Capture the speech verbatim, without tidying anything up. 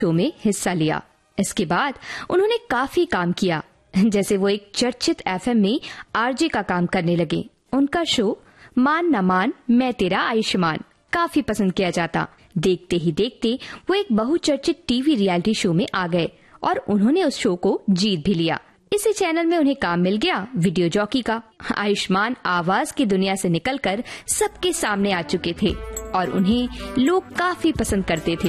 Show में हिस्सा लिया। इसके बाद उन्होंने काफी काम किया, जैसे वो एक चर्चित एफएम में आरजे का काम करने लगे। उनका शो मान न मान मैं तेरा आयुष्मान काफी पसंद किया जाता। देखते ही देखते वो एक बहुचर्चित टीवी रियलिटी शो में आ गए और उन्होंने उस शो को जीत भी लिया। इसी चैनल में उन्हें काम मिल गया वीडियो जॉकी का। आयुष्मान आवाज की दुनिया से निकलकर सबके सामने आ चुके थे और उन्हें लोग काफी पसंद करते थे।